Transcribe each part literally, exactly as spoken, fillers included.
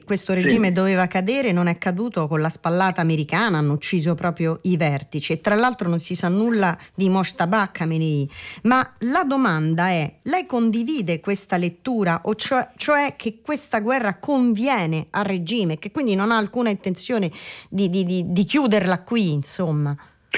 questo regime sì. doveva cadere, non è caduto con la spallata americana, hanno ucciso proprio i vertici e tra l'altro non si sa nulla di Mojtaba Khamenei. Ma la domanda è: lei condivide questa lettura, o cioè, cioè che questa guerra conviene al regime, che quindi non ha alcuna intenzione di, di, di, di chiuderla qui, insomma?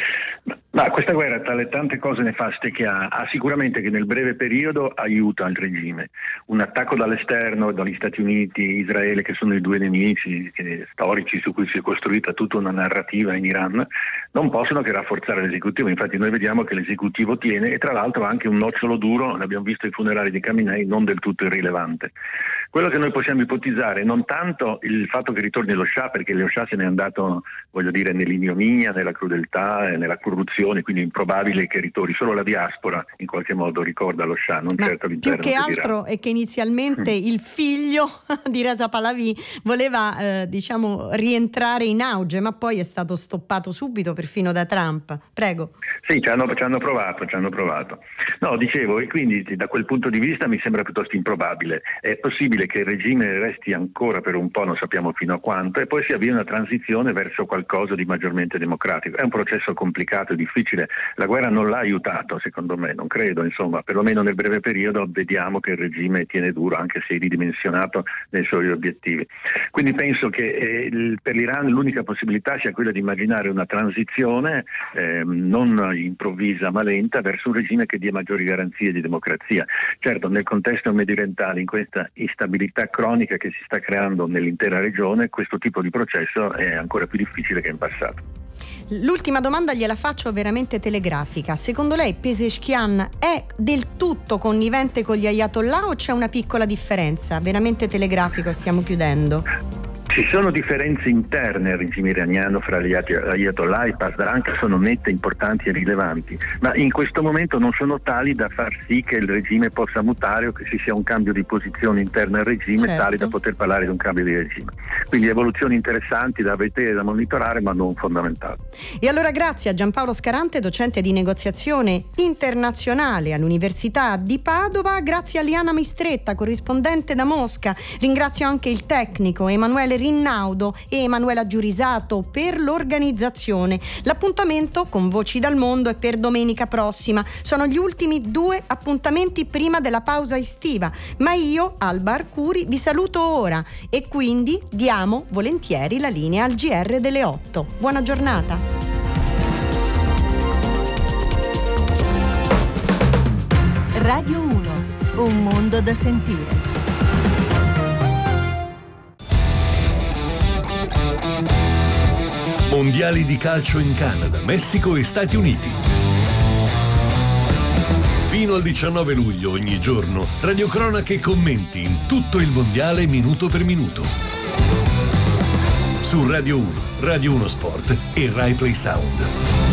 Ma questa guerra, tra le tante cose nefaste che ha, ha sicuramente che nel breve periodo aiuta il regime. Un attacco dall'esterno, dagli Stati Uniti, Israele, che sono i due nemici che, storici su cui si è costruita tutta una narrativa in Iran, non possono che rafforzare l'esecutivo. Infatti noi vediamo che l'esecutivo tiene, e tra l'altro anche un nocciolo duro, l'abbiamo visto ai funerali di Khamenei, non del tutto irrilevante. Quello che noi possiamo ipotizzare non tanto il fatto che ritorni lo Shah, perché lo Shah se n'è andato, voglio dire, nell'ignominia, nella crudeltà e nella corruzione, quindi è improbabile che ritorni. Solo la diaspora in qualche modo ricorda lo Shah, non Ma certo l'interno. Più che altro è che inizialmente mm. il figlio di Reza Pahlavi voleva eh, diciamo rientrare in auge, ma poi è stato stoppato subito perfino da Trump. Prego. Sì, ci hanno, ci hanno provato, ci hanno provato. No, dicevo, e quindi da quel punto di vista mi sembra piuttosto improbabile. È possibile che il regime resti ancora per un po', non sappiamo fino a quanto, e poi si avvia una transizione verso qualcosa di maggiormente democratico. È un processo complicato e difficile. La guerra non l'ha aiutato, secondo me, non credo, insomma, perlomeno nel breve periodo vediamo che il regime tiene duro, anche se ridimensionato nei suoi obiettivi. Quindi penso che eh, per l'Iran l'unica possibilità sia quella di immaginare una transizione eh, non improvvisa ma lenta verso un regime che dia maggiori garanzie di democrazia. Certo, nel contesto mediorientale, in questa instabilità cronica che si sta creando nell'intera regione, questo tipo di processo è ancora più difficile che in passato. L'ultima domanda gliela faccio veramente telegrafica. Secondo lei Pezeshkian è del tutto connivente con gli ayatollah o c'è una piccola differenza? Veramente telegrafico, stiamo chiudendo. Ci sono differenze interne al regime iraniano fra gli ayatollah e Pasdaran che sono nette, importanti e rilevanti, ma in questo momento non sono tali da far sì che il regime possa mutare o che ci sia un cambio di posizione interna al regime, certo, tali da poter parlare di un cambio di regime. Quindi evoluzioni interessanti da vedere, da monitorare, ma non fondamentali. E allora grazie a Giampaolo Scarante, docente di negoziazione internazionale all'Università di Padova, grazie a Liana Mistretta, corrispondente da Mosca, ringrazio anche il tecnico Emanuele Rinnaudo e Emanuela Giurisato per l'organizzazione. L'appuntamento con Voci dal Mondo è per domenica prossima. Sono gli ultimi due appuntamenti prima della pausa estiva, ma io, Alba Arcuri, vi saluto ora e quindi diamo volentieri la linea al G R delle otto. Buona giornata. Radio uno, un mondo da sentire. Mondiali di calcio in Canada, Messico e Stati Uniti. Fino al diciannove luglio ogni giorno, radiocronache e commenti in tutto il mondiale minuto per minuto. Su Radio uno, Radio uno Sport e Rai Play Sound.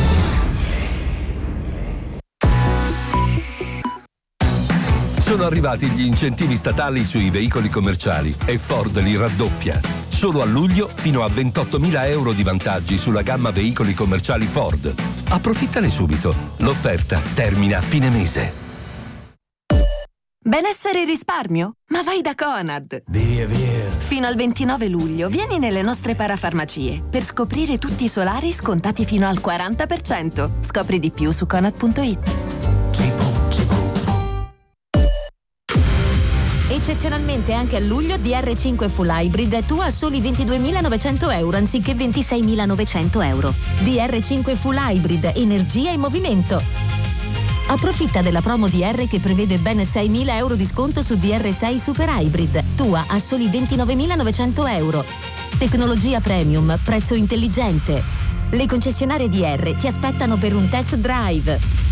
Sono arrivati gli incentivi statali sui veicoli commerciali e Ford li raddoppia. Solo a luglio fino a ventottomila euro di vantaggi sulla gamma veicoli commerciali Ford. Approfittane subito. L'offerta termina a fine mese. Benessere e risparmio? Ma vai da Conad! Via, via! Fino al ventinove luglio vieni nelle nostre parafarmacie per scoprire tutti i solari scontati fino al quaranta per cento. Scopri di più su conad punto it. Eccezionalmente anche a luglio D R cinque Full Hybrid è tua a soli ventiduemilanovecento euro anziché ventiseiemilanovecento euro. D R cinque Full Hybrid, energia in movimento. Approfitta della promo D R che prevede ben seimila euro di sconto su D R sei Super Hybrid, tua a soli ventinovemilanovecento euro. Tecnologia premium, prezzo intelligente. Le concessionarie D R ti aspettano per un test drive.